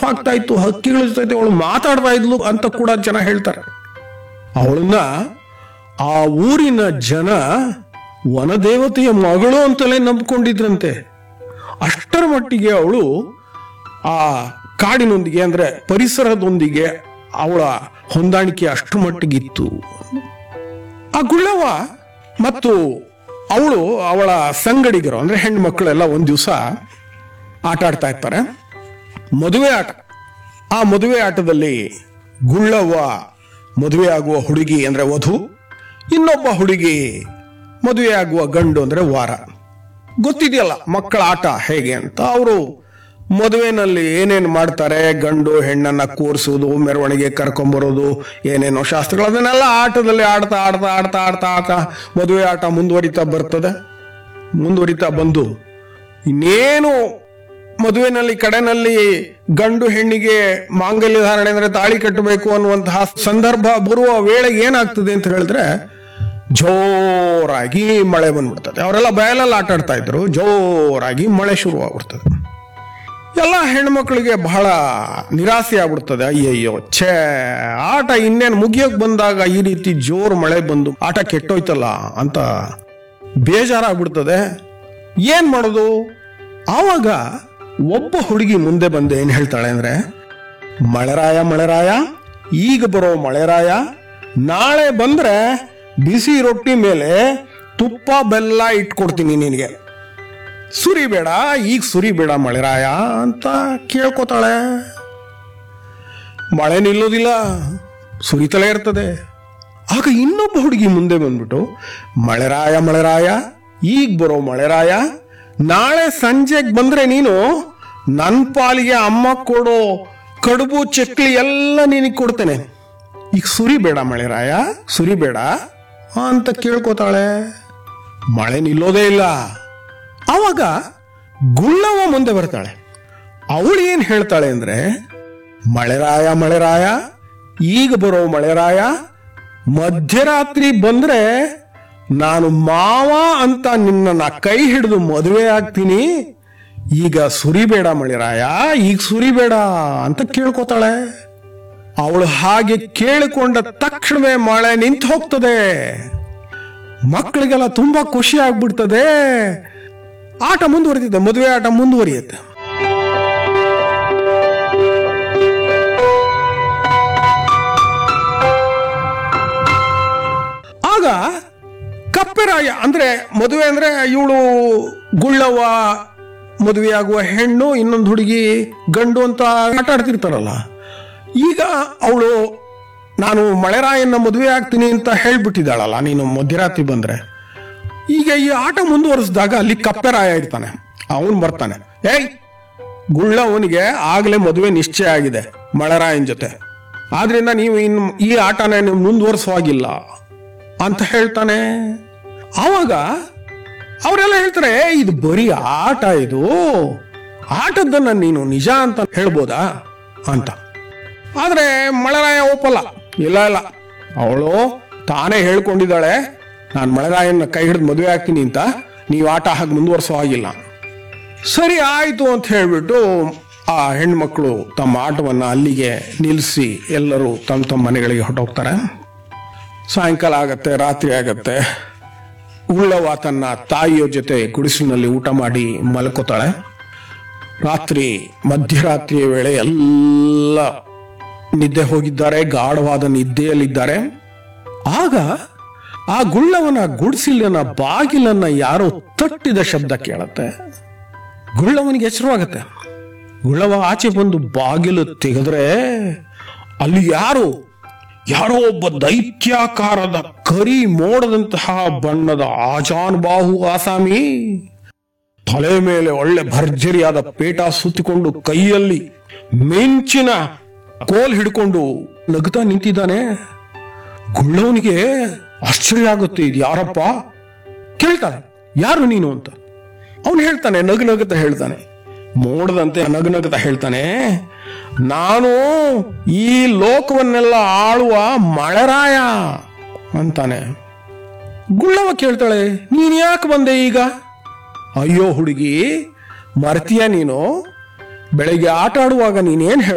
ಆಗ್ತಾ ಇತ್ತು, ಹಕ್ಕಿಗಳ ಜೊತೆ ಅವಳು ಮಾತಾಡ್ತಾ ಇದ್ಲು ಅಂತ ಕೂಡ ಜನ ಹೇಳ್ತಾರೆ. ಅವಳನ್ನ ಆ ಊರಿನ ಜನ ವನದೇವತೆಯ ಮಗಳು ಅಂತಲೇ ನಂಬಿಕೊಂಡಿದ್ರಂತೆ. ಅಷ್ಟರ ಮಟ್ಟಿಗೆ ಅವಳು ಆ ಕಾಡಿನೊಂದಿಗೆ ಅಂದ್ರೆ ಪರಿಸರದೊಂದಿಗೆ ಅವಳ ಹೊಂದಾಣಿಕೆ ಅಷ್ಟರ ಮಟ್ಟಿಗಿತ್ತು. ಆ ಗುಳ್ಳವ ಮತ್ತು ಅವಳು ಅವಳ ಸಂಗಡಿಗರು ಅಂದ್ರೆ ಹೆಣ್ಮಕ್ಳೆಲ್ಲ ಒಂದ್ ದಿವಸ ಆಟ ಆಡ್ತಾ ಇರ್ತಾರೆ, ಮದುವೆ ಆಟ. ಆ ಮದುವೆ ಆಟದಲ್ಲಿ ಗುಳ್ಳವ್ವ ಮದುವೆ ಆಗುವ ಹುಡುಗಿ ಅಂದ್ರೆ ವಧು, ಇನ್ನೊಬ್ಬ ಹುಡುಗಿ ಮದುವೆ ಆಗುವ ಗಂಡು ಅಂದ್ರೆ ವಾರ. ಗೊತ್ತಿದೆಯಲ್ಲ ಮಕ್ಕಳ ಆಟ ಹೇಗೆ ಅಂತ. ಅವರು ಮದುವೆನಲ್ಲಿ ಏನೇನು ಮಾಡ್ತಾರೆ, ಗಂಡು ಹೆಣ್ಣನ್ನ ಕೂರಿಸೋದು, ಮೆರವಣಿಗೆ ಕರ್ಕೊಂಬರೋದು, ಏನೇನೋ ಶಾಸ್ತ್ರಗಳು, ಅದನ್ನೆಲ್ಲ ಆಟದಲ್ಲಿ ಆಡ್ತಾ ಆಡ್ತಾ ಆಡ್ತಾ ಆಡ್ತಾ ಆಡ್ತಾ ಮದುವೆ ಆಟ ಮುಂದುವರಿತಾ ಬರ್ತದೆ. ಮುಂದುವರಿತಾ ಬಂದು ಇನ್ನೇನು ಮದುವೆನಲ್ಲಿ ಕಡೆನಲ್ಲಿ ಗಂಡು ಹೆಣ್ಣಿಗೆ ಮಾಂಗಲ್ಯ ಧಾರಣೆ ಅಂದ್ರೆ ತಾಳಿ ಕಟ್ಟಬೇಕು ಅನ್ನುವಂತಹ ಸಂದರ್ಭ ಬರುವ ವೇಳೆಗೆ ಏನಾಗ್ತದೆ ಅಂತ ಹೇಳಿದ್ರೆ ಜೋರಾಗಿ ಮಳೆ ಬಂದ್ಬಿಡ್ತದೆ. ಅವರೆಲ್ಲ ಬಯಲಲ್ಲಿ ಆಟ ಆಡ್ತಾ ಇದ್ರು, ಜೋರಾಗಿ ಮಳೆ ಶುರುವಾಗ್ಬಿಡ್ತದೆ. ಎಲ್ಲ ಹೆಣ್ಮಕ್ಳಿಗೆ ಬಹಳ ನಿರಾಸೆ ಆಗ್ಬಿಡ್ತದೆ. ಅಯ್ಯಯ್ಯೋ ಛೇ, ಆಟ ಇನ್ನೇನು ಮುಗಿಯೋಕ್ ಬಂದಾಗ ಈ ರೀತಿ ಜೋರು ಮಳೆ ಬಂದು ಆಟ ಕೆಟ್ಟೋಯ್ತಲ್ಲ ಅಂತ ಬೇಜಾರಾಗ್ಬಿಡ್ತದೆ. ಏನ್ ಮಾಡೋದು? ಆವಾಗ ಒಬ್ಬ ಹುಡುಗಿ ಮುಂದೆ ಬಂದು ಏನ್ ಹೇಳ್ತಾಳೆ ಅಂದ್ರೆ, ಮಳೆರಾಯ ಮಳೆರಾಯ, ಈಗ ಬರೋ ಮಳೆರಾಯ, ನಾಳೆ ಬಂದ್ರೆ ಬಿಸಿ ರೊಟ್ಟಿ ಮೇಲೆ ತುಪ್ಪ ಬೆಲ್ಲ ಇಟ್ಕೊಡ್ತೀನಿ ನಿನಗೆ, ಸುರಿಬೇಡ, ಈಗ ಸುರಿಬೇಡ ಮಳೆರಾಯ ಅಂತ ಕೇಳ್ಕೊತಾಳೆ. ಮಳೆ ನಿಲ್ಲೋದಿಲ್ಲ, ಸುರಿತಲೇ ಇರ್ತದೆ. ಆಗ ಇನ್ನೊಬ್ಬ ಹುಡುಗಿ ಮುಂದೆ ಬಂದ್ಬಿಟ್ಟು, ಮಳೆರಾಯ ಮಳೆರಾಯ, ಈಗ ಬರೋ ಮಳೆರಾಯ, ನಾಳೆ ಸಂಜೆಗೆ ಬಂದ್ರೆ ನೀನು ನನ್ನ ಪಾಲಿಗೆ ಅಮ್ಮ ಕೊಡೋ ಕಡುಬು ಚಕ್ಲಿ ಎಲ್ಲ ನಿನಗೆ ಕೊಡ್ತೇನೆ, ಈಗ ಸುರಿಬೇಡ ಮಳೆರಾಯ, ಸುರಿಬೇಡ ಅಂತ ಕೇಳ್ಕೊತಾಳೆ. ಮಳೆ ನಿಲ್ಲೋದೇ ಇಲ್ಲ. ಆವಾಗ ಗುಳ್ಳವ ಮುಂದೆ ಬರ್ತಾಳೆ. ಅವಳು ಏನ್ ಹೇಳ್ತಾಳೆ ಅಂದ್ರೆ, ಮಳೆರಾಯ ಮಳೆರಾಯ, ಈಗ ಬರೋ ಮಳೆರಾಯ, ಮಧ್ಯರಾತ್ರಿ ಬಂದ್ರೆ ನಾನು ಮಾವ ಅಂತ ನಿನ್ನ ಕೈ ಹಿಡಿದು ಮದುವೆ ಆಗ್ತೀನಿ, ಈಗ ಸುರಿಬೇಡ ಮಳೆರಾಯ, ಈಗ ಸುರಿಬೇಡ ಅಂತ ಕೇಳ್ಕೊತಾಳೆ. ಅವಳು ಹಾಗೆ ಕೇಳಿಕೊಂಡ ತಕ್ಷಣವೇ ಮಳೆ ನಿಂತು ಹೋಗ್ತದೆ. ಮಕ್ಕಳಿಗೆಲ್ಲ ತುಂಬಾ ಖುಷಿ ಆಗ್ಬಿಡ್ತದೆ. ಆಟ ಮುಂದುವರಿತಿದೆ, ಮದುವೆ ಆಟ ಮುಂದುವರಿಯುತ್ತೆ. ಆಗ ಕಪ್ಪೆರಾಯ ಅಂದ್ರೆ ಮದುವೆ ಅಂದ್ರೆ ಇವಳು ಗುಳ್ಳವ್ವ ಮದುವೆ ಆಗುವ ಹೆಣ್ಣು, ಇನ್ನೊಂದು ಹುಡುಗಿ ಗಂಡು ಅಂತ ಆಟ ಆಡ್ತಿರ್ತಾರಲ್ಲ. ಈಗ ಅವಳು ನಾನು ಮಳೆರಾಯನ್ನ ಮದುವೆ ಆಗ್ತೀನಿ ಅಂತ ಹೇಳ್ಬಿಟ್ಟಿದ್ದಾಳಲ್ಲ ನೀನು ಮಧ್ಯರಾತ್ರಿ ಬಂದ್ರೆ. ಈಗ ಈ ಆಟ ಮುಂದುವರಿಸಿದಾಗ ಅಲ್ಲಿ ಕಪ್ಪೆರಾಯ ಇರ್ತಾನೆ. ಅವನು ಬರ್ತಾನೆ, ಏಯ್ ಗುಳ್ಳವನಿಗೆ ಆಗ್ಲೇ ಮದುವೆ ನಿಶ್ಚಯ ಆಗಿದೆ ಮಳೆರಾಯನ ಜೊತೆ, ಆದ್ರಿಂದ ನೀವು ಇನ್ನು ಈ ಆಟನ ನೀವು ಮುಂದುವರಿಸುವಾಗಿಲ್ಲ ಅಂತ ಹೇಳ್ತಾನೆ. ಆವಾಗ ಅವರೆಲ್ಲ ಹೇಳ್ತಾರೆ, ಇದು ಬರೀ ಆಟ, ಇದು ಆಟದನ್ನ ನೀನು ನಿಜ ಅಂತ ಹೇಳ್ಬೋದಾ ಅಂತ. ಆದ್ರೆ ಮಳೆರಾಯ ಒಪ್ಪಲ್ಲ. ಇಲ್ಲ ಇಲ್ಲ, ಅವಳು ತಾನೇ ಹೇಳ್ಕೊಂಡಿದ್ದಾಳೆ ನಾನು ಮಳೆರಾಯನ ಕೈ ಹಿಡಿದು ಮದುವೆ ಆಗ್ತೀನಿ ಅಂತ, ನೀವು ಆಟ ಹಾಗೆ ಮುಂದುವರಿಸೋ ಹಾಗಿಲ್ಲ. ಸರಿ ಆಯ್ತು ಅಂತ ಹೇಳ್ಬಿಟ್ಟು ಆ ಹೆಣ್ಮಕ್ಳು ತಮ್ಮ ಆಟವನ್ನ ಅಲ್ಲಿಗೆ ನಿಲ್ಲಿಸಿ ಎಲ್ಲರೂ ತಮ್ಮ ತಮ್ಮ ಮನೆಗಳಿಗೆ ಹೊರಟೋಗ್ತಾರೆ. ಸಾಯಂಕಾಲ ಆಗತ್ತೆ, ರಾತ್ರಿ ಆಗತ್ತೆ. ಉಳ್ಳವ ತನ್ನ ತಾಯಿಯ ಜೊತೆ ಗುಡಿಸಿನಲ್ಲಿ ಊಟ ಮಾಡಿ ಮಲ್ಕೋತಾಳೆ. ರಾತ್ರಿ ಮಧ್ಯರಾತ್ರಿಯ ವೇಳೆ ಎಲ್ಲ ನಿದ್ದೆ ಹೋಗಿದ್ದಾರೆ, ಗಾಢವಾದ ನಿದ್ದೆಯಲ್ಲಿದ್ದಾರೆ. ಆಗ ಆ ಗುಳ್ಳವನ ಗುಡಿಸಿಲಿನ ಬಾಗಿಲನ್ನ ಯಾರೋ ತಟ್ಟಿದ ಶಬ್ದ ಕೇಳತ್ತೆ. ಗುಳ್ಳವನಿಗೆ ಎಚ್ಚರವಾಗತ್ತೆ. ಗುಳ್ಳವ ಆಚೆ ಬಂದು ಬಾಗಿಲು ತೆಗೆದ್ರೆ ಅಲ್ಲಿ ಯಾರೋ ಒಬ್ಬ ದೈತ್ಯಾಕಾರದ ಕರಿ ಮೋಡದಂತಹ ಬಣ್ಣದ ಆಜಾನುಬಾಹು ಆಸಾಮಿ, ತಲೆ ಮೇಲೆ ಒಳ್ಳೆ ಭರ್ಜರಿಯಾದ ಪೇಟ ಸುತ್ತಿಕೊಂಡು ಕೈಯಲ್ಲಿ ಮಿಂಚಿನ ಕೋಲ್ ಹಿಡ್ಕೊಂಡು ನಗ್ತಾ ನಿಂತಿದ್ದಾನೆ. ಗುಳ್ಳವನಿಗೆ ಆಶ್ಚರ್ಯ ಆಗುತ್ತೆ, ಇದು ಯಾರಪ್ಪ ಕೇಳ್ತಾನೆ, ಯಾರು ನೀನು ಅಂತ. ಅವನು ಹೇಳ್ತಾನೆ, ನಗುತ್ತಾ ಹೇಳ್ತಾನೆ, ಮೋಡದಂತೆ ನಗುತ್ತಾ ಹೇಳ್ತಾನೆ, ನಾನು ಈ ಲೋಕವನ್ನೆಲ್ಲ ಆಳುವ ಮಳೆರಾಯ ಅಂತಾನೆ. ಗುಳ್ಳವ ಕೇಳ್ತಾಳೆ, ನೀನ್ ಯಾಕೆ ಬಂದೆ ಈಗ? ಅಯ್ಯೋ ಹುಡುಗಿ, ಮರ್ತೀಯ ನೀನು? ಬೆಳಗ್ಗೆ ಆಟ ಆಡುವಾಗ ನೀನೇನ್